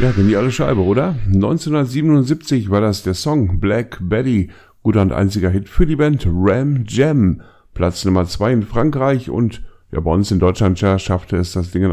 Ja, geniale Scheibe, oder? 1977 war das der Song Black Betty, guter und einziger Hit für die Band Ram Jam. Platz Nummer 2 in Frankreich und ja, bei uns in Deutschland schaffte es das Ding